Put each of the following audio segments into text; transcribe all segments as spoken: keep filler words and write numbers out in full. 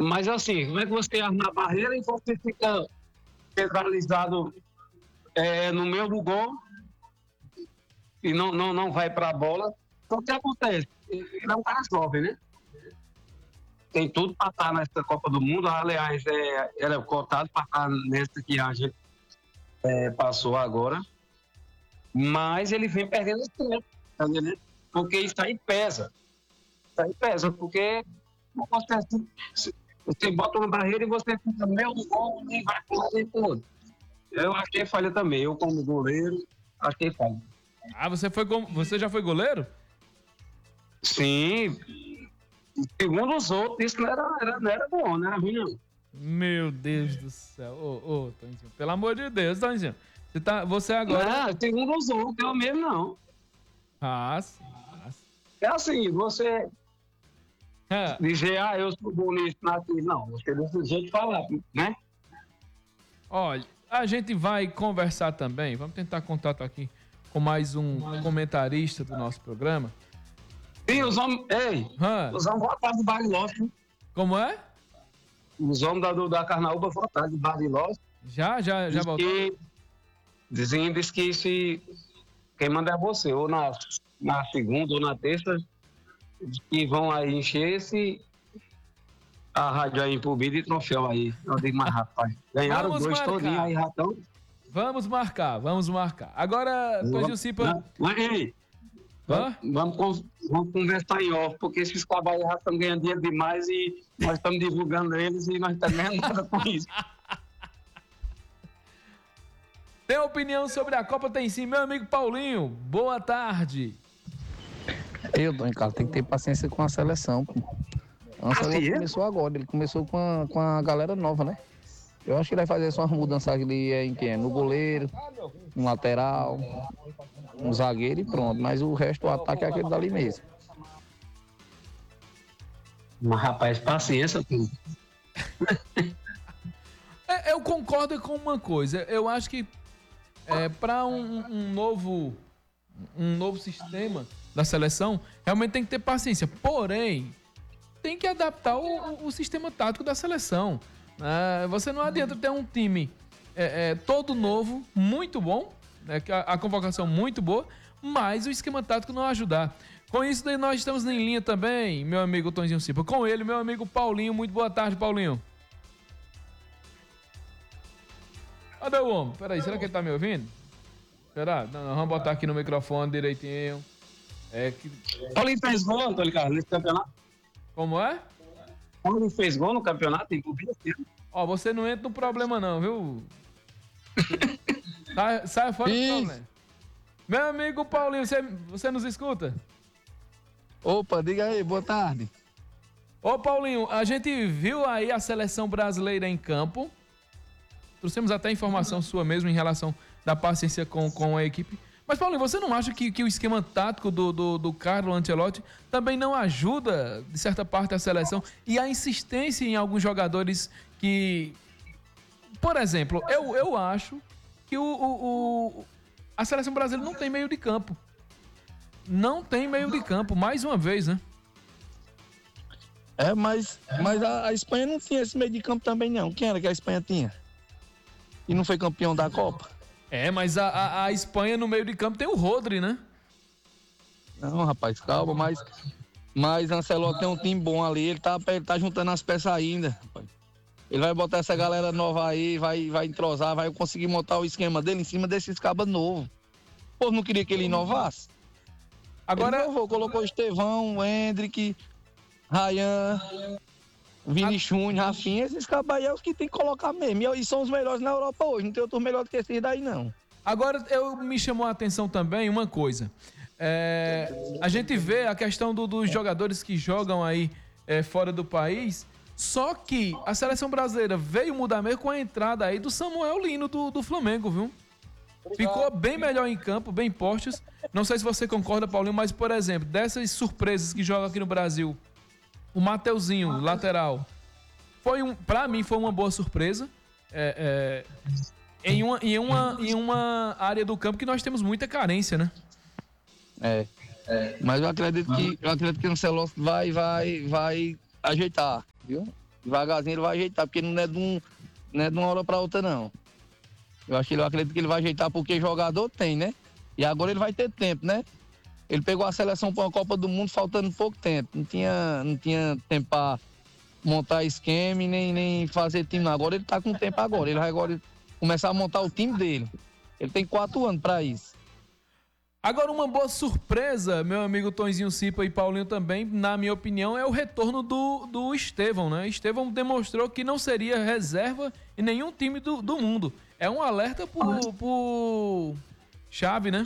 Mas assim, como é que você arma a barreira e você fica centralizado é, no meio do gol e não, não, não vai para a bola? Então o que acontece? Ele é um cara jovem, né? Tem tudo para estar nessa Copa do Mundo. Aliás, é, ele é cotado para estar nessa que a gente é, passou agora. Mas ele vem perdendo tempo, tá entendendo? Porque isso aí pesa. Isso aí pesa, porque você, você bota uma barreira e você fica meio do gol e vai pro lado todo. Eu achei falha também. Eu, como goleiro, achei falha. Ah, você, foi com... você já foi goleiro? Sim. Segundo os outros, isso não era, era, não era bom, não era ruim, não. Meu Deus do céu. Ô, ô, Tonzinho, pelo amor de Deus, Tonzinho. Você, tá, você agora... Não, segundo os outros, eu mesmo não. Ah, sim. É assim, você É. dizer, ah, eu sou bonito, não. Você desse jeito de falar, né? Olha, a gente vai conversar também. Vamos tentar contato aqui com mais um comentarista do nosso programa. Sim, os homens. Ei, Hã? os homens votaram do Bariloche. Como é? Os homens da, do, da Carnaúba votaram do Bariloche. Já, já, já Diz voltou? que, dizem diz que se, quem manda é você, ou na, na segunda ou na terça, que vão aí encher esse. A rádio aí por vídeo e troféu aí. Eu digo, mas rapaz, ganharam Vamos dois marcar. todinhos aí, ratão. Vamos marcar, vamos marcar. Agora, Tonzinho Cipa... Mas, ei, Hã? Vamos, con- vamos conversar em off, porque esses cavalos já estão ganhando dinheiro demais e nós estamos divulgando eles e nós não estamos ganhando nada com isso. Tem opinião sobre a Copa? Tem sim, meu amigo Paulinho. Boa tarde. Eu, Dom Ricardo, tem que ter paciência com a seleção, pô. A seleção Assim é? começou agora, ele começou com a, com a galera nova, né? Eu acho que ele vai fazer só umas mudanças ali em quem? No goleiro, no lateral, no zagueiro e pronto. Mas o resto, o ataque é aquele dali mesmo. Mas rapaz, paciência, tudo. É, eu concordo com uma coisa. Eu acho que é, para um, um novo um novo sistema da seleção, realmente tem que ter paciência. Porém, tem que adaptar o, o, o sistema tático da seleção. É, você não adianta ter um time é, é, todo novo, muito bom, né, a, a convocação muito boa, mas o esquema tático não ajudar. Com isso, daí nós estamos em linha também, meu amigo Tonzinho Cipa. Com ele, meu amigo Paulinho. Muito boa tarde, Paulinho. Cadê o homem? Peraí, será que ele tá me ouvindo? Será? Não, não, vamos botar aqui no microfone direitinho. É que... Paulinho fez gol, Antônio Carlos, nesse campeonato. Como é? Paulinho fez gol no campeonato, tem que Ó, você não entra no problema não, viu? Sai, sai fora do problema. Meu amigo Paulinho, você, você nos escuta? Opa, diga aí, boa tarde. Ô Paulinho, a gente viu aí a seleção brasileira em campo. Trouxemos até informação sua mesmo em relação da paciência com, com a equipe. Mas, Paulinho, você não acha que, que o esquema tático do, do, do Carlo Ancelotti também não ajuda, de certa parte, a seleção? E a insistência em alguns jogadores que... Por exemplo, eu, eu acho que o, o, o, a seleção brasileira não tem meio de campo. Não tem meio de campo, mais uma vez, né? É, mas, mas a, a Espanha não tinha esse meio de campo também, não. Quem era que a Espanha tinha? E não foi campeão da Copa? É, mas a, a, a Espanha no meio de campo tem o Rodri, né? Não, rapaz, calma, mas, mas Ancelotti tem um time bom ali, ele tá, ele tá juntando as peças ainda, rapaz. Ele vai botar essa galera nova aí, vai, vai entrosar, vai conseguir montar o esquema dele em cima desses cabas novos. Pô, não queria que ele inovasse? Agora... Ele inovou, colocou o Estevão, o Hendrick, Ryan, Vini Júnior, Rafinha, esses cabas aí é os que tem que colocar mesmo. E são os melhores na Europa hoje, não tem outro melhor do que esses daí, não. Agora, eu, me chamou a atenção também uma coisa. É, a gente vê a questão do, dos jogadores que jogam aí é, fora do país, só que a seleção brasileira veio mudar mesmo com a entrada aí do Samuel Lino do, do Flamengo, viu? Ficou bem melhor em campo, bem postos. Não sei se você concorda, Paulinho, mas, por exemplo, dessas surpresas que jogam aqui no Brasil, o Mateuzinho, lateral, foi um, pra mim foi uma boa surpresa. É, é, em, uma, em, uma, em uma área do campo que nós temos muita carência, né? É, é. Mas eu acredito que eu acredito que o Ancelotti vai, vai, vai ajeitar, viu? Devagarzinho ele vai ajeitar, porque não é de, um, não é de uma hora pra outra, não. Eu acho que ele eu acredito que ele vai ajeitar porque jogador tem, né? E agora ele vai ter tempo, né? Ele pegou a seleção para uma Copa do Mundo faltando pouco tempo. Não tinha, não tinha tempo para montar esquema e nem, nem fazer time. Agora ele tá com tempo agora. Ele vai agora começar a montar o time dele. Ele tem quatro anos para isso. Agora, uma boa surpresa, meu amigo Tonzinho Cipa e Paulinho também, na minha opinião, é o retorno do, do Estevão, né? Estevão demonstrou que não seria reserva em nenhum time do, do mundo. É um alerta pro, pro Chave, né?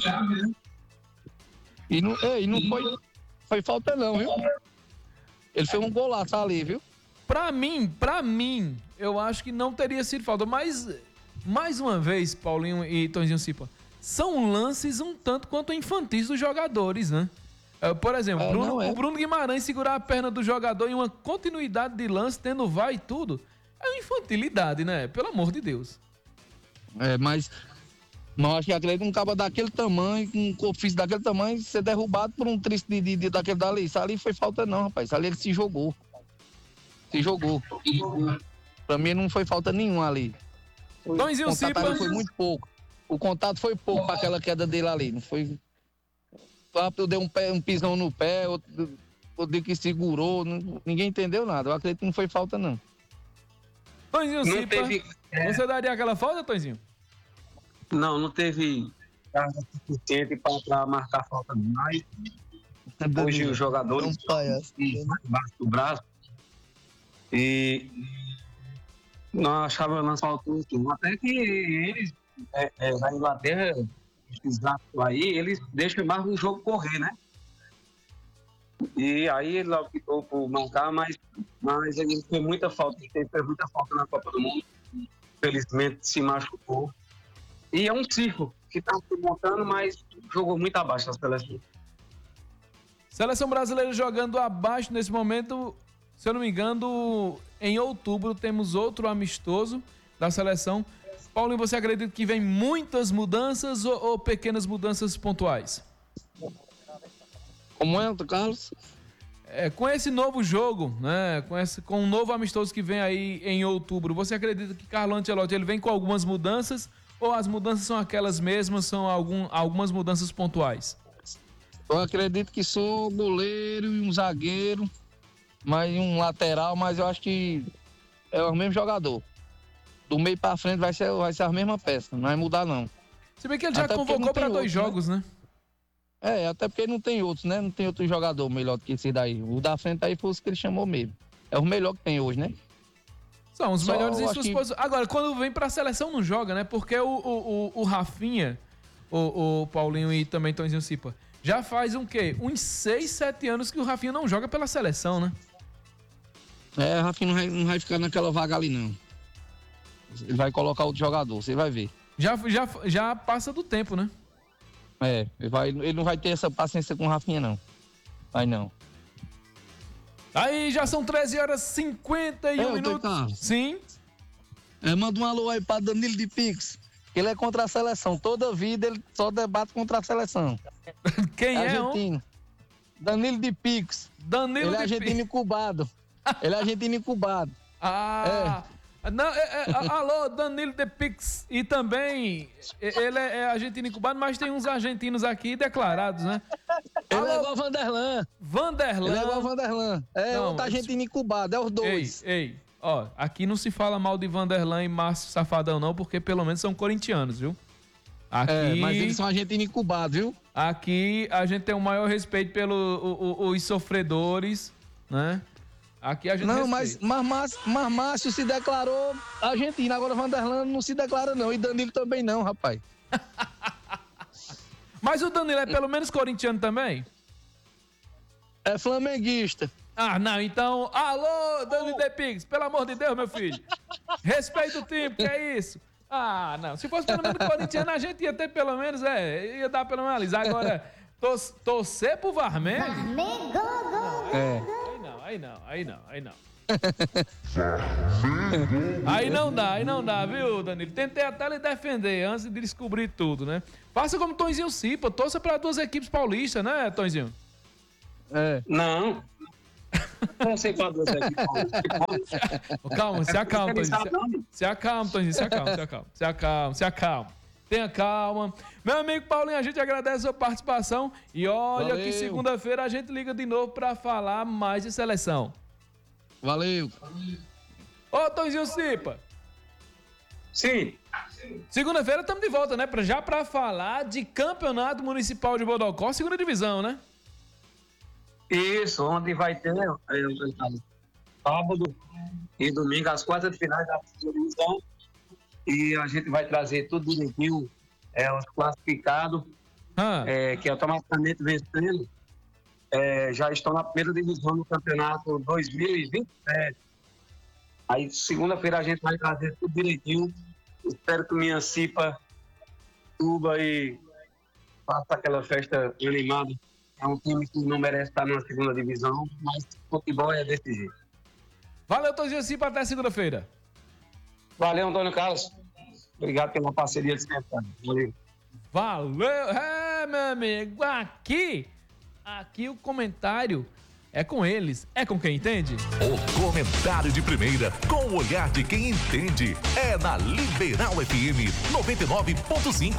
E não, e não foi, foi falta não, viu? Ele fez um golaço ali, viu? Pra mim, pra mim, eu acho que não teria sido falta. Mas, mais uma vez, Paulinho e Tonzinho Cipa, são lances um tanto quanto infantis dos jogadores, né? Por exemplo, é, Bruno, é. o Bruno Guimarães segurar a perna do jogador em uma continuidade de lance, tendo vai e tudo, é uma infantilidade, né? Pelo amor de Deus. É, mas... Mas acho que acredito que um cabo daquele tamanho, com um corpo físico daquele tamanho, ser derrubado por um triste de, de, de, daquele dali. Isso ali foi falta não, rapaz. Isso ali ele se jogou. Se jogou. Pra mim não foi falta nenhuma ali. O Tonzinho contato Cipa... ali foi muito pouco. O contato foi pouco para aquela queda dele ali. Não foi... Eu dei um, pé, um pisão no pé, outro, outro que segurou. Não, ninguém entendeu nada. Eu acredito que não foi falta não. Tonzinho Não Cipa, teve... você daria aquela falta, Tonzinho? Não, não teve carga suficiente para marcar falta demais. Hoje os jogadores embaixo do braço e não achava lançar o tudo. Até que eles, é, é, na Inglaterra, esses atos aí, eles deixam mais o jogo correr, né? E aí ele optou por marcar, mas, mas ele fez muita falta, ele fez muita falta na Copa do Mundo. Infelizmente se machucou. E é um circo que está se montando, mas jogou muito abaixo da seleção. Seleção brasileira jogando abaixo nesse momento. Se eu não me engano, em outubro temos outro amistoso da seleção. Paulinho, você acredita que vem muitas mudanças ou, ou pequenas mudanças pontuais? Como é, Carlos? É, com esse novo jogo, né? Com, esse, com um novo amistoso que vem aí em outubro, você acredita que Carlo Ancelotti ele vem com algumas mudanças ou as mudanças são aquelas mesmas, são algum, algumas mudanças pontuais? Eu acredito que sou goleiro e um zagueiro, mais um lateral, mas eu acho que é o mesmo jogador. Do meio pra frente vai ser, vai ser a mesma peça, não vai mudar não. Se bem que ele já até convocou para dois outro, jogos, né? né? É, até porque não tem outros, né? Não tem outro jogador melhor do que esse daí. O da frente aí foi os que ele chamou mesmo. É o melhor que tem hoje, né? São os Só melhores em suas que... posições. Agora, quando vem pra seleção, não joga, né? Porque o, o, o, o Rafinha, o, o Paulinho e também Tonzinho Cipa, já faz um quê? Uns seis, sete anos que o Rafinha não joga pela seleção, né? É, o Rafinha não vai, não vai ficar naquela vaga ali, não. Ele vai colocar outro jogador, você vai ver. Já, já, já passa do tempo, né? É, ele, vai, ele não vai ter essa paciência com o Rafinha, não. Vai não. Aí já são treze horas e cinquenta e um é, minutos. Sim. É, manda um alô aí pra Danilo de Pix. Ele é contra a seleção. Toda vida ele só debate contra a seleção. Quem é? Argentino. Um? Danilo de Pix. Danilo ele é de argentino incubado. Ele é argentino incubado. Ah. É. Não, é, é, alô, Danilo de Pix. E também, ele é, é argentino incubado, mas tem uns argentinos aqui declarados, né? Ele alô, é igual Vanderlan. Vanderlan. Ele é igual Vanderlan. É não, outro argentino incubado, é os dois. Ei, ei, ó, aqui não se fala mal de Vanderlan e Márcio Safadão, não, porque pelo menos são corintianos, viu? Aqui, é, mas eles são argentinos incubados, viu? Aqui a gente tem o maior respeito pelos sofredores, né? Aqui a gente não, mas, mas, mas Márcio se declarou argentino, agora Vanderlan não se declara não, e Danilo também não, rapaz. Mas o Danilo é pelo menos corintiano também? É flamenguista. Ah, não, então, alô, Danilo de Pix, pelo amor de Deus, meu filho. Respeita o time, que é isso? Ah, não, se fosse pelo menos corintiano, a gente ia ter pelo menos, é, ia dar pelo menos ali. Agora, tor torcer pro Varmengo? É. Aí não, aí não, aí não. Aí não dá, aí não dá, viu, Danilo? Tentei até lhe defender antes de descobrir tudo, né? Faça como Tonzinho Cipa, torça para duas equipes paulistas, né, Tonzinho? É. Não. Não sei pra Deus aqui. Calma, se acalma, Tonzinho. Se, se acalma, Tonzinho, se acalma, se acalma, se acalma, se acalma. Tenha calma. Meu amigo Paulinho, a gente agradece a sua participação. E olha Valeu. que segunda-feira a gente liga de novo pra falar mais de seleção. Valeu. Ô, Tonzinho Cipa. Sim. Segunda-feira estamos de volta, né? Pra, já pra falar de Campeonato Municipal de Bodocó, segunda divisão, né? Isso, onde vai ter é, sábado e domingo, as quartas de finais da divisão. E a gente vai trazer tudo direitinho, é, os classificados, Ah. é, que automaticamente vencendo, é, já estão na primeira divisão do campeonato dois mil e vinte e sete. Aí, segunda-feira, a gente vai trazer tudo direitinho. Espero que minha Cipa suba e faça aquela festa animada. É um time que não merece estar na segunda divisão, mas futebol é desse jeito. Valeu, Tonzinho Cipa, até segunda-feira. Valeu, Antônio Carlos. Obrigado pela parceria de sempre. Valeu. Valeu! É, meu amigo, aqui, aqui o comentário é com eles, é com quem entende? O comentário de primeira, com o olhar de quem entende, é na Liberal F M noventa e nove ponto cinco.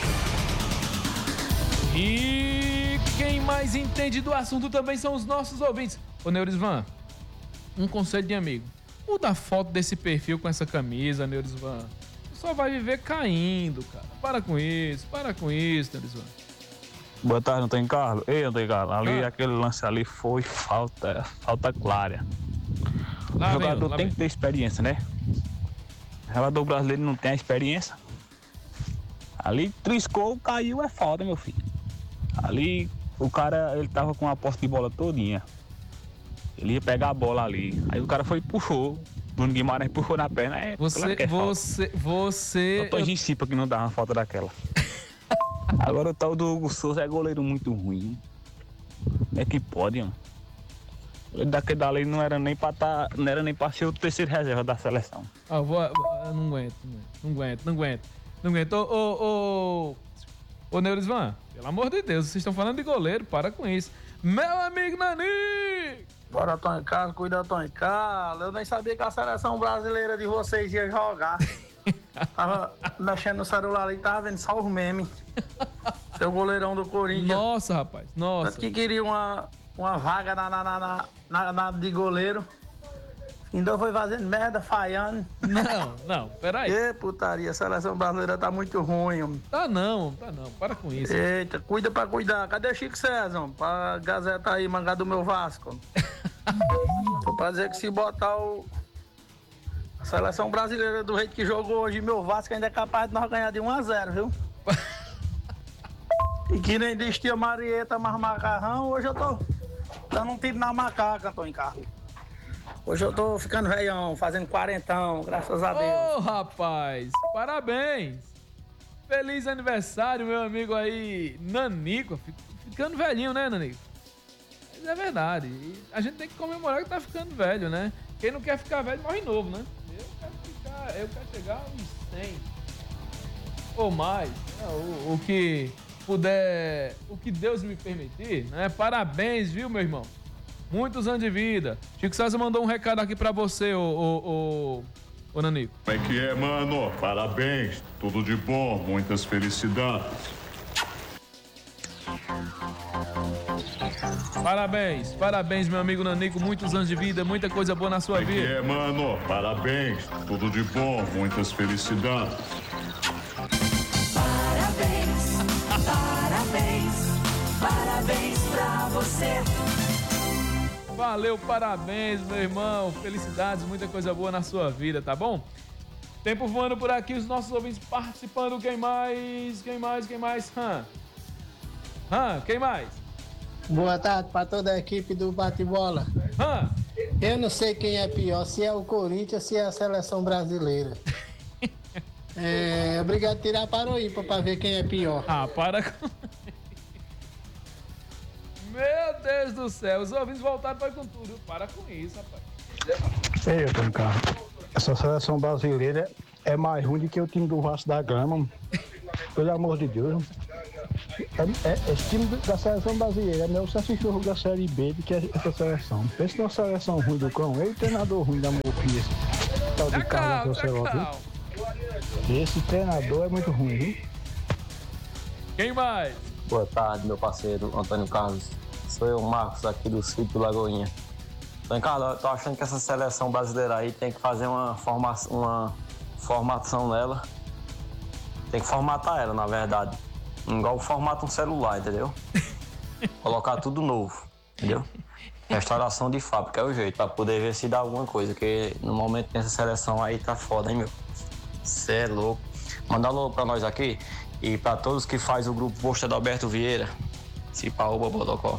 E quem mais entende do assunto também são os nossos ouvintes. Ô, Neurisvan, um conselho de amigo. Muda a foto desse perfil com essa camisa, Neurisvan. Você só vai viver caindo, cara. Para com isso, para com isso, Neurisvan. Boa tarde, Antônio Carlos. Ei, Antônio Carlos, ali Ah. aquele lance ali foi falta, falta clara. Lá o vem, jogador lá tem vem. que ter experiência, né? O jogador brasileiro não tem a experiência. Ali triscou, caiu, é falta, meu filho. Ali o cara, ele tava com a posse de bola todinha. Ele ia pegar a bola ali. Aí o cara foi e puxou. Bruno Guimarães puxou na perna. É, claro Você, que é falta. você, você... Só Tonzinho Cipa que não dava uma falta daquela. Agora o tal do Hugo Souza é goleiro muito ruim. Como é que pode, mano? Ele daquele dali não era nem pra tá, não era nem pra ser o terceiro reserva da seleção. Ah, eu vou, eu não aguento, não aguento, não aguento, não aguento. Ô, ô, ô, ô Neurisvan, pelo amor de Deus, vocês estão falando de goleiro, para com isso. Meu amigo Nani! Bora, Antônio Carlos, cuida, Antônio Carlos. Eu nem sabia que a seleção brasileira de vocês ia jogar. Tava mexendo no celular ali e tava vendo só os memes. Seu goleirão do Corinthians. Nossa, rapaz, nossa. Tanto que queria uma, uma vaga na, na, na, na, na, na de goleiro. Ainda foi fazendo merda, falhando. Não, não, peraí. Ê, putaria, a seleção brasileira tá muito ruim, homem. Tá não, tá não, para com isso. Eita, cuida pra cuidar. Cadê o Chico César, homem? Pra Gazeta aí, mangá do meu Vasco. Tô pra dizer que se botar o... a seleção brasileira do jeito que jogou hoje, meu Vasco ainda é capaz de nós ganhar de um a zero, viu? E que nem diz tia Marieta, mais macarrão, hoje eu tô dando um tiro na macaca, Antônio Carlos. Hoje eu tô ficando velhão, fazendo quarentão, graças a Deus. Ô, rapaz, parabéns. Feliz aniversário, meu amigo aí, Nanico. Ficando velhinho, né, Nanico? Mas é verdade. E a gente tem que comemorar que tá ficando velho, né? Quem não quer ficar velho morre novo, né? Eu quero ficar, eu quero chegar aos cem ou mais, né? o, o que puder, o que Deus me permitir, né? Parabéns, viu, meu irmão? Muitos anos de vida. Chico César mandou um recado aqui pra você, ô, ô, ô, ô Nanico. Como é que é, mano? Parabéns, tudo de bom, muitas felicidades. Parabéns, parabéns, meu amigo Nanico. Muitos anos de vida, muita coisa boa na sua Como é que vida. é, mano? Parabéns, tudo de bom, muitas felicidades. Parabéns, parabéns, parabéns pra você. Valeu, parabéns, meu irmão. Felicidades, muita coisa boa na sua vida, tá bom? Tempo voando por aqui, os nossos ouvintes participando. Quem mais? Quem mais? Quem mais? Hã? Hã? Quem mais? Boa tarde para toda a equipe do Bate-Bola. Hã? Eu não sei quem é pior, se é o Corinthians ou se é a seleção brasileira. É, obrigado por tirar para o ímpar para ver quem é pior. Ah, para com... Meu Deus do céu, os ouvintes voltaram para com tudo. Para com isso, rapaz. Ei, Antônio Carlos, essa seleção brasileira é mais ruim do que o time do Vasco da Gama. Pelo amor de Deus. É, é, esse time da seleção brasileira é melhor você assistir o jogo da Série B do que essa seleção. Pensa numa seleção ruim do cão, ele treinador ruim da Mopia. Tal de Carlos Ancelotti. Esse treinador é muito ruim, viu? Quem mais? Boa tarde, meu parceiro Antônio Carlos. Sou eu, Marcos, aqui do sítio Lagoinha. Antônio Carlos, eu tô achando que essa seleção brasileira aí tem que fazer uma, forma, uma formação nela. Tem que formatar ela, na verdade. Igual formata um celular, entendeu? Colocar tudo novo, entendeu? Restauração de fábrica é o jeito, pra poder ver se dá alguma coisa, porque no momento nessa seleção aí tá foda, hein, meu? Cê é louco. Manda um alô pra nós aqui e pra todos que faz o grupo Posta do Alberto Vieira. Cipaúba, Bodocó.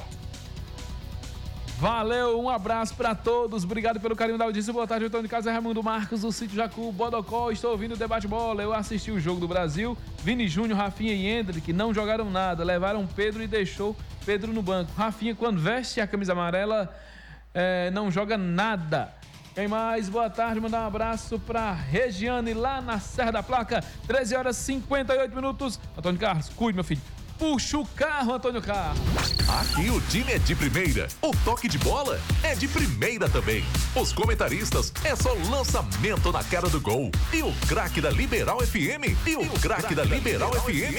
Valeu, um abraço pra todos, obrigado pelo carinho da audiência. Boa tarde, Antônio Casa, Raimundo Marcos, do sítio Jacu, Bodocó. Estou ouvindo o debate bola, eu assisti o jogo do Brasil. Vini Júnior, Rafinha e Hendrick não jogaram nada, levaram Pedro e deixou Pedro no banco. Rafinha, quando veste a camisa amarela, é, não joga nada. Quem mais? Boa tarde, mandar um abraço pra Regiane, lá na Serra da Placa, treze horas e cinquenta e oito minutos. Antônio Carlos, cuide, meu filho. Puxa o carro, Antônio Carlos. Aqui o time é de primeira, o toque de bola é de primeira também. Os comentaristas é só lançamento na cara do gol. E o craque da Liberal F M, e o craque da Liberal F M.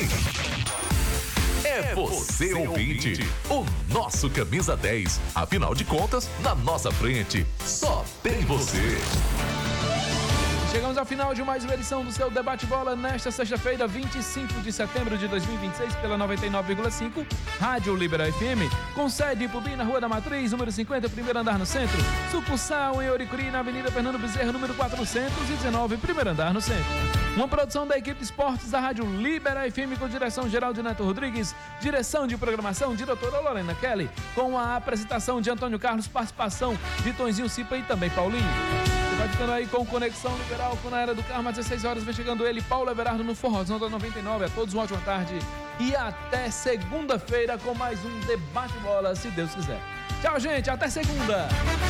É você, ouvinte, o nosso camisa dez. Afinal de contas, na nossa frente, só tem você. Chegamos ao final de mais uma edição do seu Debate Bola nesta sexta-feira, vinte e cinco de setembro de dois mil e vinte e seis, pela noventa e nove vírgula cinco, Rádio Liberal F M, com sede em Pubi, na Rua da Matriz, número cinquenta, primeiro andar no centro, sucursal em Oricuri, na Avenida Fernando Bezerra, número quatrocentos e dezenove, primeiro andar no centro. Uma produção da equipe de esportes da Rádio Liberal F M, com direção geral de Neto Rodrigues, direção de programação, diretora Lorena Kelly, com a apresentação de Antônio Carlos, participação de Tonzinho Cipa e também Paulinho. Vai ficando aí com Conexão Liberal, com na Era do Carmo, às dezesseis horas, vem chegando ele, Paulo Everardo, no Forrozão da noventa e nove. A todos uma ótima tarde e até segunda-feira com mais um Debate Bola, se Deus quiser. Tchau, gente, até segunda!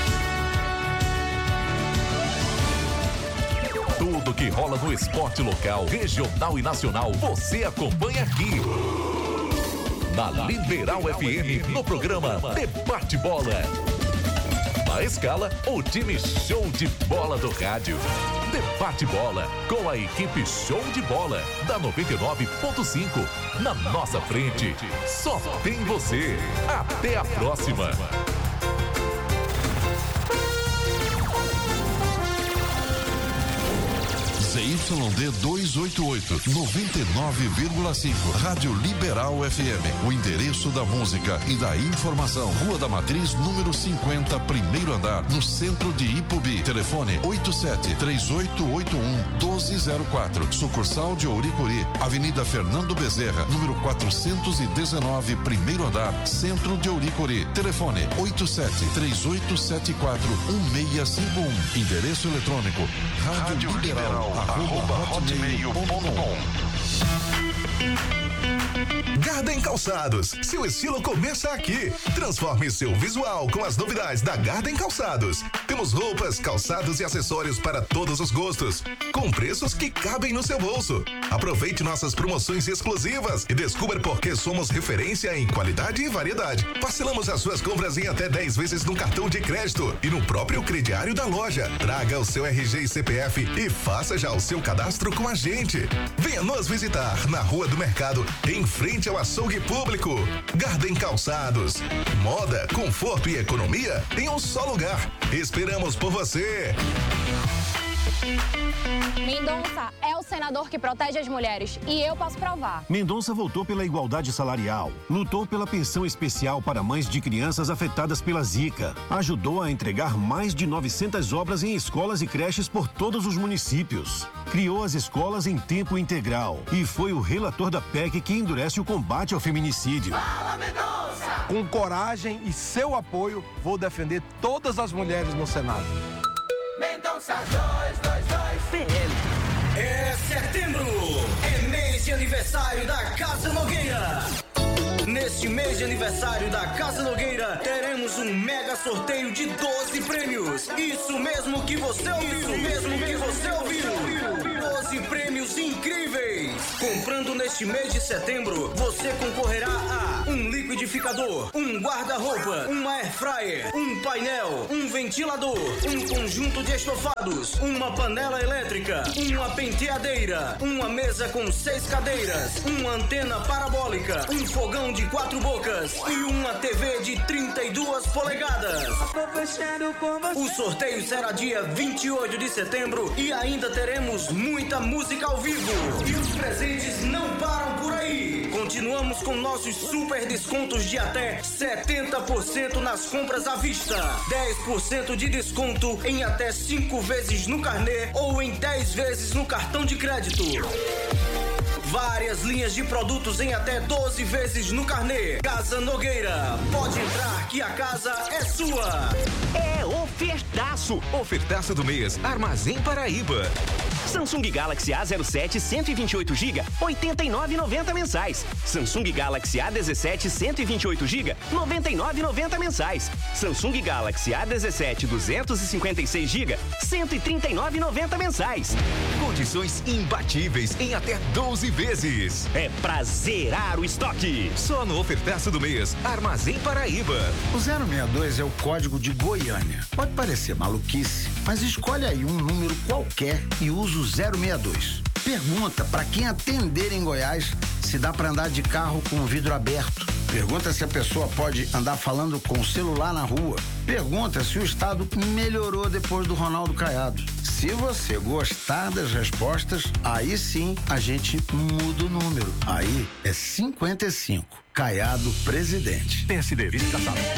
Tudo que rola no esporte local, regional e nacional, você acompanha aqui. Na Liberal F M, no programa Debate Bola. Na escala, o time show de bola do rádio. Debate Bola, com a equipe show de bola da noventa e nove ponto cinco. Na nossa frente, só tem você. Até a próxima. Z Y D duzentos e oitenta e oito, noventa e nove vírgula cinco, Rádio Liberal F M. O endereço da música e da informação. Rua da Matriz, número cinquenta, primeiro andar, no centro de Ipubi. Telefone oito sete três oito oito um um dois zero quatro. Sucursal de Ouricuri, Avenida Fernando Bezerra, número quatrocentos e dezenove, primeiro andar, centro de Ouricuri. Telefone oito sete três oito sete quatro um seis cinco um. Endereço eletrônico Rádio Liberal. arroba hotmail ponto com. Garden Calçados, seu estilo começa aqui. Transforme seu visual com as novidades da Garden Calçados. Temos roupas, calçados e acessórios para todos os gostos, com preços que cabem no seu bolso. Aproveite nossas promoções exclusivas e descubra por que somos referência em qualidade e variedade. Parcelamos as suas compras em até dez vezes no cartão de crédito e no próprio crediário da loja. Traga o seu R G e C P F e faça já o seu cadastro com a gente. Venha nos visitar na Rua do Mercado, em frente ao açougue público. Garden Calçados, moda, conforto e economia em um só lugar. Esperamos por você. Mendonça é o senador que protege as mulheres e eu posso provar. Mendonça voltou pela igualdade salarial, lutou pela pensão especial para mães de crianças afetadas pela Zika, ajudou a entregar mais de novecentas obras em escolas e creches por todos os municípios, criou as escolas em tempo integral e foi o relator da P E C que endurece o combate ao feminicídio. Fala, Mendonça! Com coragem e seu apoio, vou defender todas as mulheres no Senado. Mendonça dois dois dois P M. É setembro, é mês de aniversário da Casa Nogueira. Neste mês de aniversário da Casa Nogueira, teremos um mega sorteio de doze prêmios. Isso mesmo que você ouviu. Isso mesmo que você ouviu. doze e prêmios incríveis. Comprando neste mês de setembro, você concorrerá a um liquidificador, um guarda-roupa, uma air fryer, um painel, um ventilador, um conjunto de estofados, uma panela elétrica, uma penteadeira, uma mesa com seis cadeiras, uma antena parabólica, um fogão de quatro bocas e uma T V de trinta e duas polegadas. O sorteio será dia vinte e oito de setembro e ainda teremos muita música ao vivo. E os presentes não param por aí. Continuamos com nossos super descontos de até setenta por cento nas compras à vista, dez por cento de desconto em até cinco vezes no carnê ou em dez vezes no cartão de crédito. Várias linhas de produtos em até doze vezes no carnê. Casa Nogueira, pode entrar que a casa é sua. É ofertaço. Ofertaço do mês, Armazém Paraíba. Samsung Galaxy A zero sete cento e vinte e oito gigas, oitenta e nove reais e noventa centavos mensais. Samsung Galaxy A dezessete cento e vinte e oito gigas, noventa e nove reais e noventa centavos mensais. Samsung Galaxy A dezessete duzentos e cinquenta e seis gigas, cento e trinta e nove reais e noventa centavos mensais. Condições imbatíveis em até doze vezes. É pra zerar o estoque. Só no ofertaço do mês, Armazém Paraíba. O zero seis dois é o código de Goiânia. Pode parecer maluquice, mas escolhe aí um número qualquer e usa o zero seis dois. Pergunta para quem atender em Goiás se dá para andar de carro com o vidro aberto. Pergunta se a pessoa pode andar falando com o celular na rua. Pergunta se o estado melhorou depois do Ronaldo Caiado. Se você gostar das respostas, aí sim a gente muda o número. Aí é cinquenta e cinco. Caiado presidente. P S D, vice-caçado.